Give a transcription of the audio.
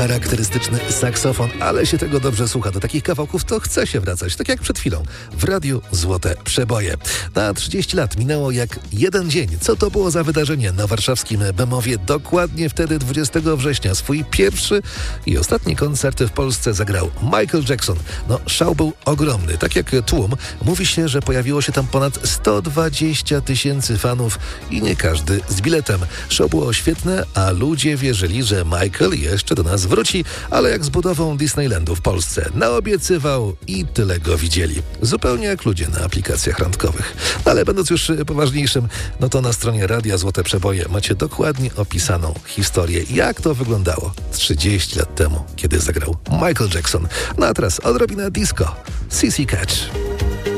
charakterystyczny saksofon, ale się tego dobrze słucha. Do takich kawałków to chce się wracać, tak jak przed chwilą w Radiu Złote Przeboje. Na 30 lat minęło jak jeden dzień. Co to było za wydarzenie na warszawskim Bemowie? Dokładnie wtedy, 20 września, swój pierwszy i ostatni koncert w Polsce zagrał Michael Jackson. No, szał był ogromny, tak jak tłum. Mówi się, że pojawiło się tam ponad 120 000 fanów i nie każdy z biletem. Show było świetne, a ludzie wierzyli, że Michael jeszcze do nas wróci, ale jak z budową Disneylandu w Polsce. Naobiecywał i tyle go widzieli. Zupełnie jak ludzie na aplikacjach randkowych. Ale będąc już poważniejszym, no to na stronie Radia Złote Przeboje macie dokładnie opisaną historię, jak to wyglądało 30 lat temu, kiedy zagrał Michael Jackson. No a teraz odrobina disco. CC Catch.